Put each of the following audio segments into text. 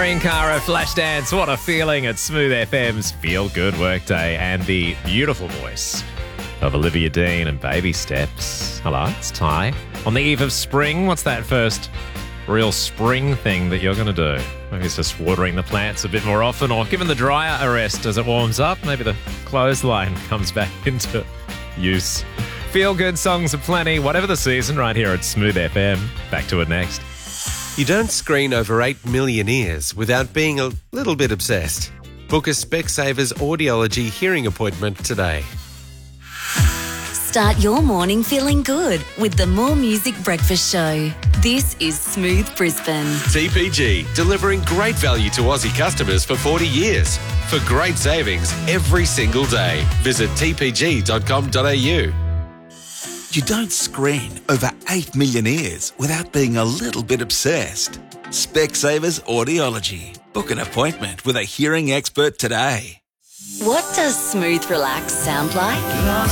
Green Cara, Flashdance, what a feeling at Smooth FM's Feel Good Workday, and the beautiful voice of Olivia Dean and Baby Steps. Hello, it's Ty. On the eve of spring, what's that first real spring thing that you're going to do? Maybe it's just watering the plants a bit more often, or giving the dryer a rest as it warms up. Maybe the clothesline comes back into use. Feel good songs aplenty, whatever the season, right here at Smooth FM. Back to it next. You don't screen over 8 million ears without being a little bit obsessed. Book a Specsavers Audiology hearing appointment today. Start your morning feeling good with the More Music Breakfast Show. This is Smooth Brisbane. TPG, delivering great value to Aussie customers for 40 years. For great savings every single day. Visit tpg.com.au. You don't screen over 8 million ears without being a little bit obsessed. Specsavers Audiology. Book an appointment with a hearing expert today. What does smooth relax sound like?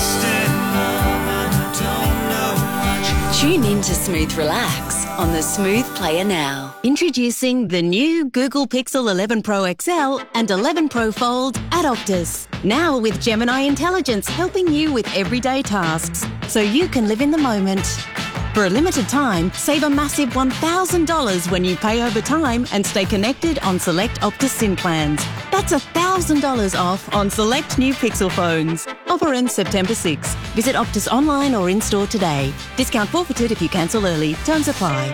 Tune in to Smooth Relax on the Smooth Player now. Introducing the new Google Pixel 11 Pro XL and 11 Pro Fold at Optus. Now with Gemini Intelligence helping you with everyday tasks so you can live in the moment. For a limited time, save a massive $1,000 when you pay over time and stay connected on select Optus SIM plans. That's $1,000 off on select new Pixel phones. Offer ends September 6. Visit Optus online or in-store today. Discount forfeited if you cancel early. Terms apply.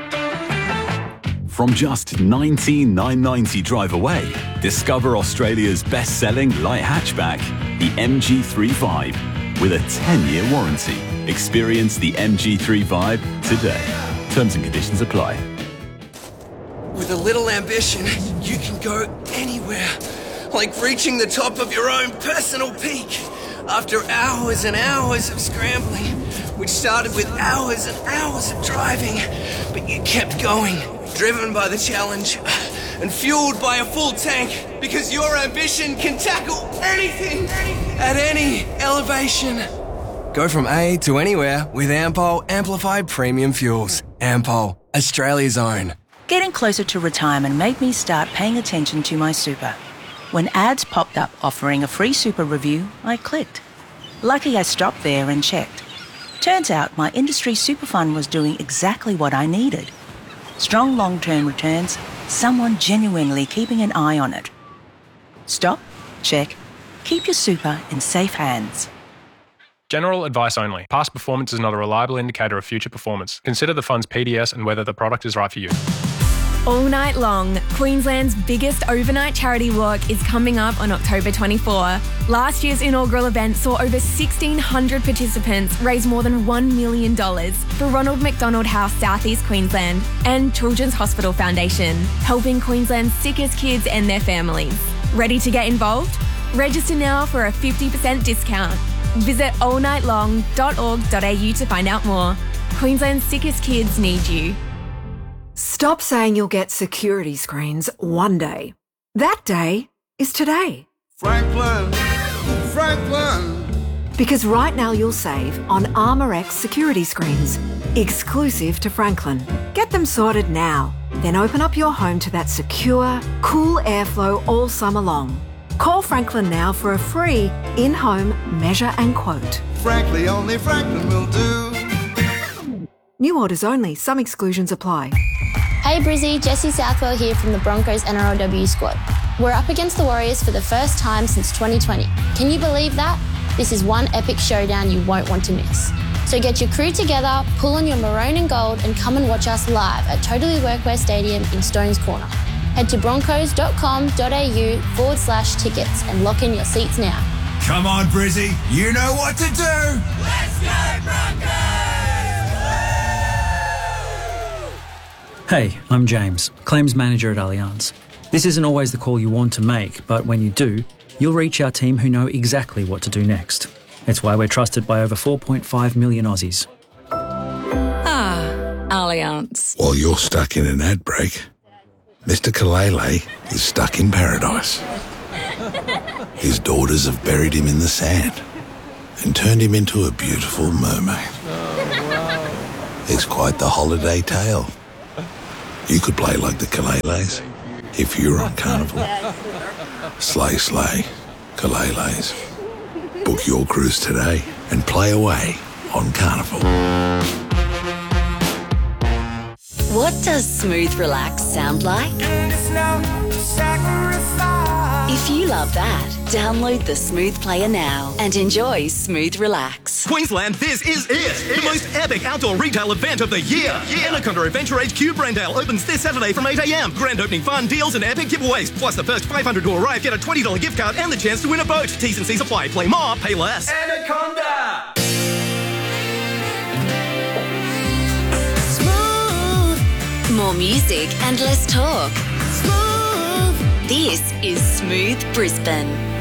From just $19,990 drive away, discover Australia's best-selling light hatchback, the MG3 with a 10-year warranty. Experience the MG3 Vibe today. Terms and conditions apply. With a little ambition, you can go anywhere. Like reaching the top of your own personal peak. After hours and hours of scrambling, which started with hours and hours of driving, but you kept going, driven by the challenge and fueled by a full tank, because your ambition can tackle anything at any elevation. Go from A to anywhere with Ampol Amplified Premium Fuels. Ampol, Australia's own. Getting closer to retirement made me start paying attention to my super. When ads popped up offering a free super review, I clicked. Lucky I stopped there and checked. Turns out my industry super fund was doing exactly what I needed. Strong long-term returns, someone genuinely keeping an eye on it. Stop, check, keep your super in safe hands. General advice only. Past performance is not a reliable indicator of future performance. Consider the fund's PDS and whether the product is right for you. All night long, Queensland's biggest overnight charity walk is coming up on October 24. Last year's inaugural event saw over 1,600 participants raise more than $1 million for Ronald McDonald House, South East Queensland, and Children's Hospital Foundation, helping Queensland's sickest kids and their families. Ready to get involved? Register now for a 50% discount. Visit allnightlong.org.au to find out more. Queensland's sickest kids need you. Stop saying you'll get security screens one day. That day is today. Franklin. Because right now you'll save on ArmorX security screens, exclusive to Franklin. Get them sorted now. Then open up your home to that secure, cool airflow all summer long. Call Franklin now for a free in-home measure and quote. Frankly, only Franklin will do. New orders only. Some exclusions apply. Hey Brizzy, Jessie Southwell here from the Broncos NRLW squad. We're up against the Warriors for the first time since 2020. Can you believe that? This is one epic showdown you won't want to miss. So get your crew together, pull on your maroon and gold and come and watch us live at Totally Workwear Stadium in Stones Corner. Head to broncos.com.au/tickets and lock in your seats now. Come on, Brizzy, you know what to do. Let's go, Broncos! Hey, I'm James, Claims Manager at Allianz. This isn't always the call you want to make, but when you do, you'll reach our team who know exactly what to do next. It's why we're trusted by over 4.5 million Aussies. Allianz. While you're stuck in an ad break, Mr. Kalele is stuck in paradise. His daughters have buried him in the sand and turned him into a beautiful mermaid. It's quite the holiday tale. You could play like the Kaleles, if you're on Carnival. Slay, slay, Kalele's. Book your cruise today and play away on Carnival. What does smooth relax sound like? If you love that, download the Smooth Player now and enjoy Smooth Relax. Queensland, this is it! The most epic outdoor retail event of the year! Anaconda Adventure HQ Brendale opens this Saturday from 8 a.m. Grand opening fun, deals and epic giveaways. Plus the first 500 to arrive get a $20 gift card and the chance to win a boat. T's and C's apply. Play more, pay less. Anaconda! More music and less talk. Smooth. This is Smooth Brisbane.